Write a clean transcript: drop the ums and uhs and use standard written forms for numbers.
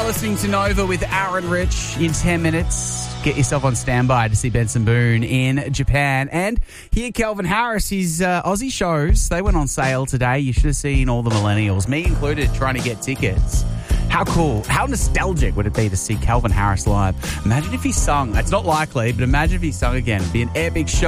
are listening to Nova with Aaron Rich in 10 minutes. Get yourself on standby to see Benson Boone in Japan. And here, Calvin Harris, his Aussie shows, they went on sale today. You should have seen all the millennials, me included, trying to get tickets. How cool, how nostalgic would it be to see Calvin Harris live? Imagine if he sung. It's not likely, but imagine if he sung again. It'd be an epic show.